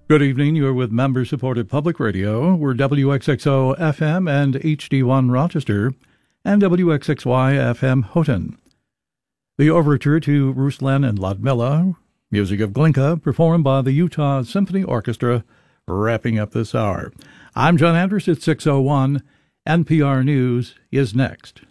Good evening. You're with member-supported public radio. We're WXXO FM and HD1 Rochester and WXXY FM Houghton. The overture to Ruslan and Ludmilla, music of Glinka, performed by the Utah Symphony Orchestra, wrapping up this hour. I'm John Andrus at 6:01. NPR News is next.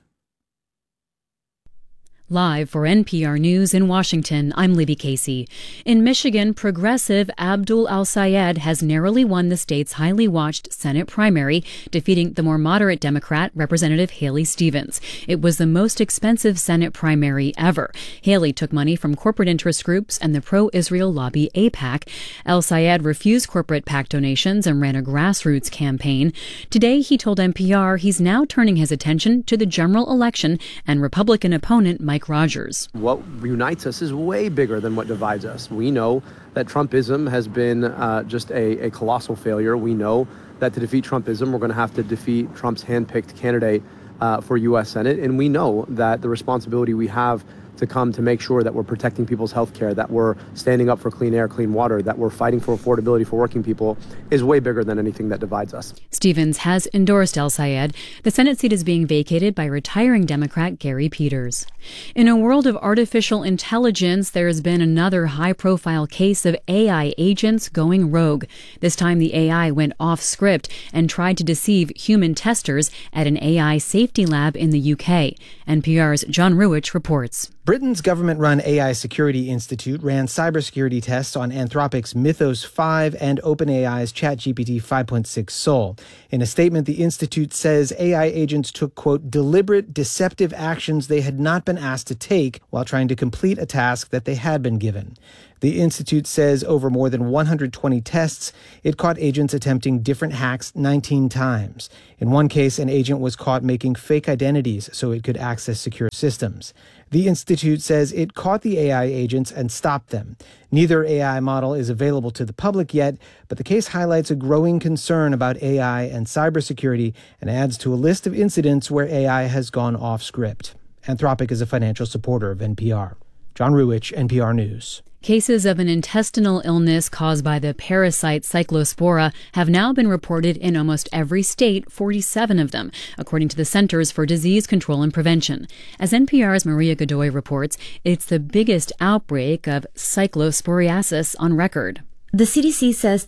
Live for NPR News in Washington, I'm Libby Casey. In Michigan, progressive Abdul Al-Sayed has narrowly won the state's highly watched Senate primary, defeating the more moderate Democrat, Representative Haley Stevens. It was the most expensive Senate primary ever. Haley took money from corporate interest groups and the pro-Israel lobby AIPAC. Al-Sayed refused corporate PAC donations and ran a grassroots campaign. Today, he told NPR he's now turning his attention to the general election and Republican opponent Mike Rogers. What unites us is way bigger than what divides us. We know that Trumpism has been just a colossal failure. We know that to defeat Trumpism, we're going to have to defeat Trump's handpicked candidate for U.S. Senate. And we know that the responsibility we have to come to make sure that we're protecting people's health care, that we're standing up for clean air, clean water, that we're fighting for affordability for working people is way bigger than anything that divides us. Stevens has endorsed Al-Sayed. The Senate seat is being vacated by retiring Democrat Gary Peters. In a world of artificial intelligence, there has been another high-profile case of AI agents going rogue. This time the AI went off script and tried to deceive human testers at an AI safety lab in the UK. NPR's John Ruwitch reports. Britain's government-run AI Security Institute ran cybersecurity tests on Anthropic's Mythos 5 and OpenAI's ChatGPT 5.6 Sol. In a statement, the institute says AI agents took, quote, deliberate, deceptive actions they had not been asked to take while trying to complete a task that they had been given. The institute says over more than 120 tests, it caught agents attempting different hacks 19 times. In one case, an agent was caught making fake identities so it could access secure systems. The institute says it caught the AI agents and stopped them. Neither AI model is available to the public yet, but the case highlights a growing concern about AI and cybersecurity and adds to a list of incidents where AI has gone off script. Anthropic is a financial supporter of NPR. John Ruwitch, NPR News. Cases of an intestinal illness caused by the parasite Cyclospora have now been reported in almost every state, 47 of them, according to the Centers for Disease Control and Prevention. As NPR's Maria Godoy reports, it's the biggest outbreak of cyclosporiasis on record. The CDC says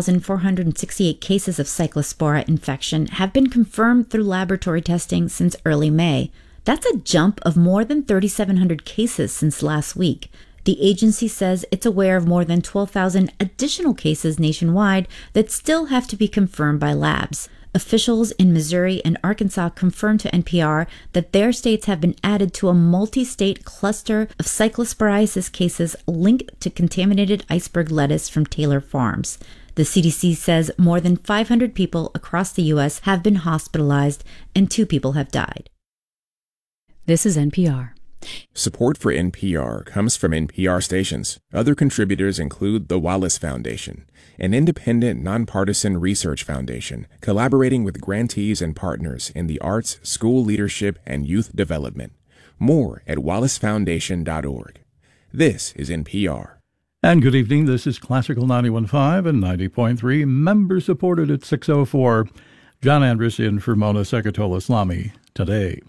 10,468 cases of Cyclospora infection have been confirmed through laboratory testing since early May. That's a jump of more than 3,700 cases since last week. The agency says it's aware of more than 12,000 additional cases nationwide that still have to be confirmed by labs. Officials in Missouri and Arkansas confirmed to NPR that their states have been added to a multi-state cluster of cyclosporiasis cases linked to contaminated iceberg lettuce from Taylor Farms. The CDC says more than 500 people across the U.S. have been hospitalized and 2 people have died. This is NPR. Support for NPR comes from NPR stations. Other contributors include the Wallace Foundation, an independent, nonpartisan research foundation collaborating with grantees and partners in the arts, school leadership, and youth development. More at wallacefoundation.org. This is NPR. And good evening. This is Classical 91.5 and 90.3, member-supported at 6:04. John Andrus in for Mona Sekatola-Slami today.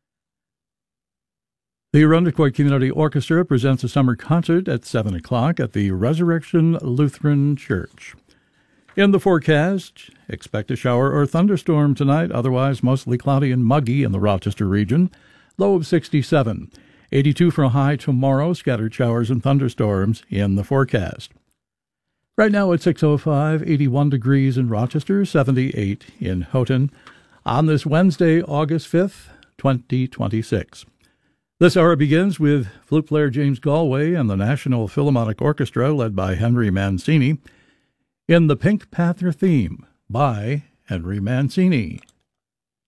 The Arundecoit Community Orchestra presents a summer concert at 7 o'clock at the Resurrection Lutheran Church. In the forecast, expect a shower or thunderstorm tonight, otherwise mostly cloudy and muggy in the Rochester region, low of 67. 82 for a high tomorrow, scattered showers and thunderstorms in the forecast. Right now at 6:05, 81 degrees in Rochester, 78 in Houghton, on this Wednesday, August 5th, 2026. This hour begins with flute player James Galway and the National Philharmonic Orchestra, led by Henry Mancini, in the Pink Panther theme by Henry Mancini.